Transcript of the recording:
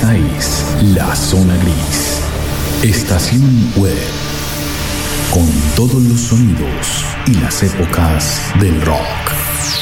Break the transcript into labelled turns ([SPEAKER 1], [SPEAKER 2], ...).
[SPEAKER 1] Esta es La Zona Gris. Estación web. Con todos los sonidos y las épocas del rock.